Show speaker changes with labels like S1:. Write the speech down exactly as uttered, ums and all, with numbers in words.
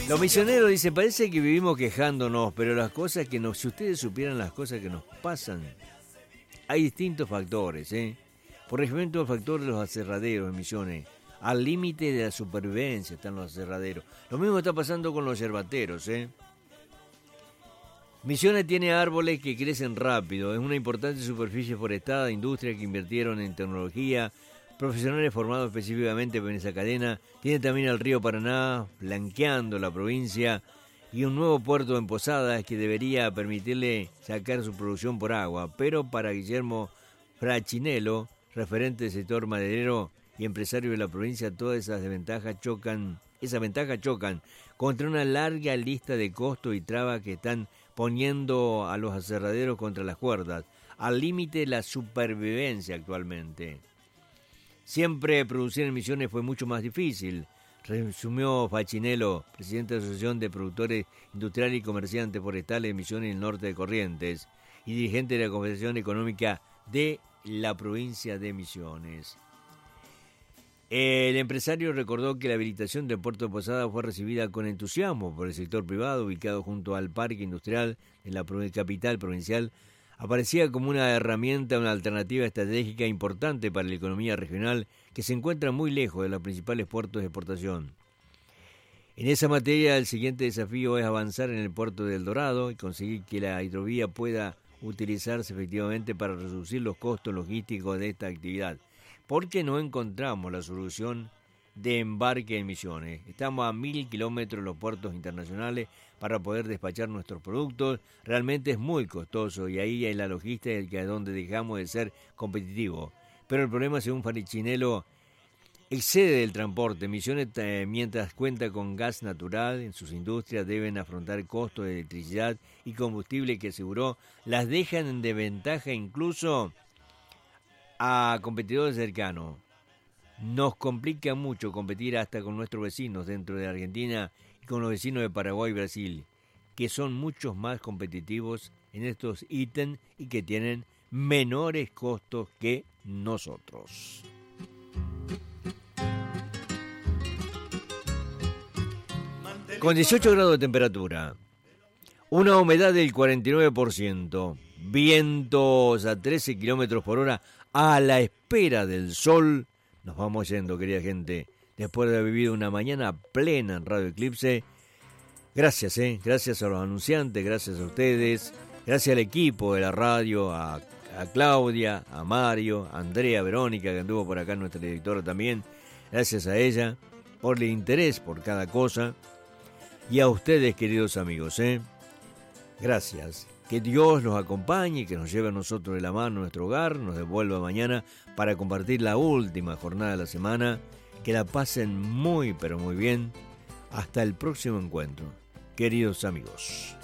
S1: Los misioneros dicen, parece que vivimos quejándonos, pero las cosas que nos, si ustedes supieran las cosas que nos pasan, hay distintos factores, ¿eh? Por ejemplo, el factor de los aserraderos en Misiones. Al límite de la supervivencia están los aserraderos. Lo mismo está pasando con los yerbateros, ¿eh? Misiones tiene árboles que crecen rápido, es una importante superficie forestada, industria que invirtieron en tecnología, profesionales formados específicamente en esa cadena, tiene también el río Paraná flanqueando la provincia y un nuevo puerto en Posadas que debería permitirle sacar su producción por agua, pero para Guillermo Frachinello, referente del sector maderero y empresario de la provincia, todas esas desventajas chocan, esas ventajas chocan contra una larga lista de costos y trabas que están poniendo a los aserraderos contra las cuerdas, al límite de la supervivencia actualmente. Siempre producir en Misiones fue mucho más difícil, resumió Fachinello, presidente de la Asociación de Productores Industriales y Comerciantes Forestales de Misiones del Norte de Corrientes y dirigente de la Confederación Económica de la provincia de Misiones. El empresario recordó que la habilitación del puerto de Posadas fue recibida con entusiasmo por el sector privado, ubicado junto al parque industrial de la capital provincial. Aparecía como una herramienta, una alternativa estratégica importante para la economía regional que se encuentra muy lejos de los principales puertos de exportación. En esa materia, el siguiente desafío es avanzar en el puerto de El Dorado y conseguir que la hidrovía pueda utilizarse efectivamente para reducir los costos logísticos de esta actividad, porque no encontramos la solución de embarque en Misiones. Estamos a mil kilómetros de los puertos internacionales para poder despachar nuestros productos. Realmente es muy costoso y ahí hay la logística el que es donde dejamos de ser competitivos. Pero el problema, según Fachinello, excede el transporte. Misiones, eh, mientras cuenta con gas natural en sus industrias, deben afrontar costos de electricidad y combustible que, aseguró, las dejan en desventaja incluso a competidores cercanos. Nos complica mucho competir hasta con nuestros vecinos dentro de Argentina y con los vecinos de Paraguay y Brasil, que son muchos más competitivos en estos ítems y que tienen menores costos que nosotros. Con dieciocho grados de temperatura, una humedad del cuarenta y nueve por ciento, vientos a trece kilómetros por hora, a la espera del sol, nos vamos yendo, querida gente, después de haber vivido una mañana plena en Radio Eclipse. Gracias, eh, gracias a los anunciantes, gracias a ustedes, gracias al equipo de la radio, a, a Claudia, a Mario, a Andrea, Verónica, que anduvo por acá, nuestra directora también. Gracias a ella por el interés por cada cosa. Y a ustedes, queridos amigos, ¿eh? Gracias. Que Dios los acompañe, que nos lleve a nosotros de la mano a nuestro hogar, nos devuelva mañana para compartir la última jornada de la semana. Que la pasen muy, pero muy bien. Hasta el próximo encuentro, queridos amigos.